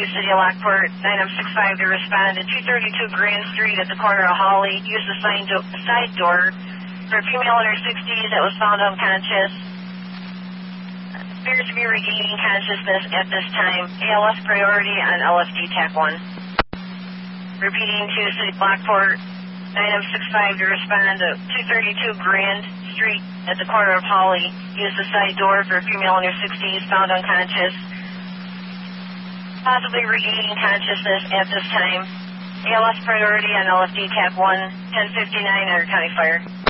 City of Lockport, 965 to respond to 232 Grand Street at the corner of Holly. Use the side door for a female in her 60s that was found unconscious. Appears to be regaining consciousness at this time. ALS priority on LFD TAC 1. Repeating to City of Lockport, 965 to respond to 232 Grand Street at the corner of Holly. Use the side door for a female in her 60s found unconscious. Possibly regaining consciousness at this time. ALS priority on LFD TAC 1, 1059 Otter County Fire.